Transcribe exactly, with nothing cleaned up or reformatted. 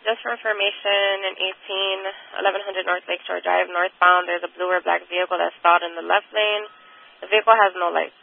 just for information, in eighteen eleven hundred North Lakeshore Drive, northbound, there's a blue or black vehicle that's stalled in the left lane. The vehicle has no lights.